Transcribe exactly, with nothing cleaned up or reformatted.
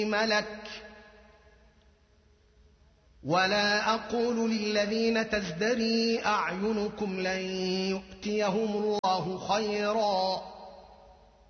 ملك ولا أقول للذين تزدري أعينكم لن يؤتيهم الله خيرا